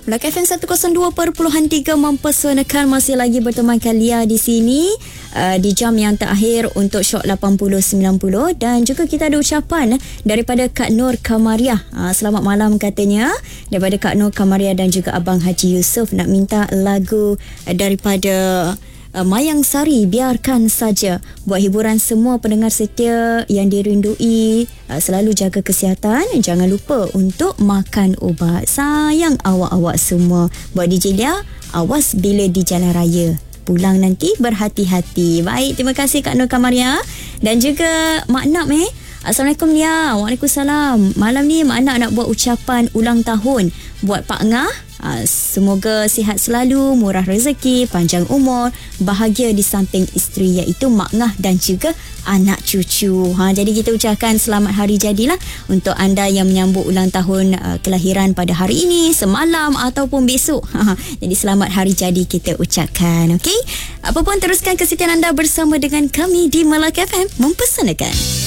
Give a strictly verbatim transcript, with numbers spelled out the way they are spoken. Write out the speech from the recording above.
Melaka F M seratus dua perpuluhan tiga mempesonakan, masih lagi bertemankan Lia di sini uh, di jam yang terakhir untuk Shock lapan puluh sembilan puluh. Dan juga kita ada ucapan daripada Kak Nur Kamariah. Uh, selamat malam katanya daripada Kak Nur Kamariah dan juga Abang Haji Yusof nak minta lagu daripada Uh, Mayang Sari, Biarkan Saja, buat hiburan semua pendengar setia yang dirindui. Uh, selalu jaga kesihatan, jangan lupa untuk makan ubat. Sayang awak-awak semua. Buat D J Lia, awas bila di jalan raya, pulang nanti berhati-hati. Baik, terima kasih Kak Nur Kamariah. Dan juga Mak Nap eh Assalamualaikum Lia. Waalaikumsalam. Malam ni Mak Nak nak buat ucapan ulang tahun buat Pak Ngah. Uh, semoga sihat selalu, murah rezeki, panjang umur, bahagia di samping isteri iaitu Mak Ngah dan juga anak cucu. Ha, jadi kita ucapkan selamat hari jadilah untuk anda yang menyambut ulang tahun uh, kelahiran pada hari ini, semalam ataupun besok. Ha, jadi selamat hari jadi kita ucapkan. Okey. Apapun teruskan kesetiaan anda bersama dengan kami di Melaka F M mempersanakan.